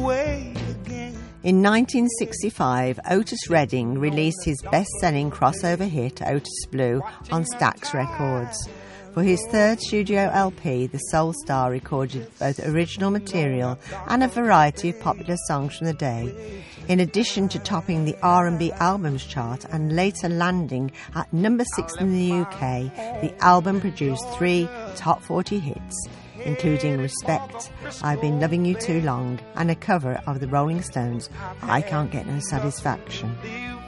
way again. In 1965, Otis Redding released his best-selling crossover hit, Otis Blue, on Stax Records. For his third studio LP, the Soul Star recorded both original material and a variety of popular songs from the day. In addition to topping the R&B albums chart and later landing at number 6 in the UK, the album produced 3 top 40 hits, including Respect, I've Been Loving You Too Long, and a cover of the Rolling Stones' I Can't Get No Satisfaction.